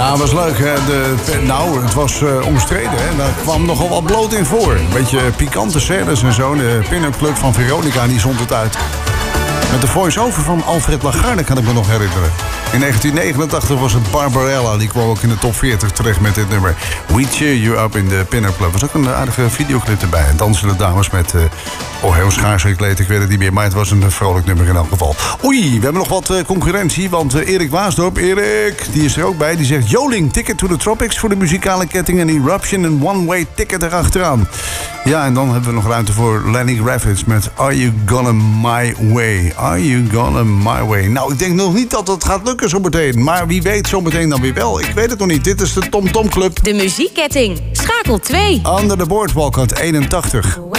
Ja, het was leuk. Hè? Het was omstreden. Hè? Daar kwam nogal wat bloot in voor. Een beetje pikante scènes en zo. De pin-up club van Veronica, die zond het uit. Met de voice-over van Alfred Lagarde kan ik me nog herinneren. In 1989 was het Barbarella. Die kwam ook in de top 40 terecht met dit nummer. We Cheer You Up in de Pin-Up Club. Er was ook een aardige videoclip erbij. En dansende dames met... heel schaars gekleed, ik weet het niet meer. Maar het was een vrolijk nummer in elk geval. Oei, we hebben nog wat concurrentie. Want Erik Waasdorp, die is er ook bij. Die zegt Joling, Ticket to the Tropics voor de muzikale ketting. En Eruption en One Way Ticket erachteraan. Ja, en dan hebben we nog ruimte voor Lenny Kravitz met Are You Gonna My Way? Are You Gonna My Way? Nou, ik denk nog niet dat het gaat lukken zometeen. Maar wie weet zometeen dan weer wel. Ik weet het nog niet. Dit is de Tom Tom Club. De muziekketting. Schakel 2. Under the Boardwalk uit 81.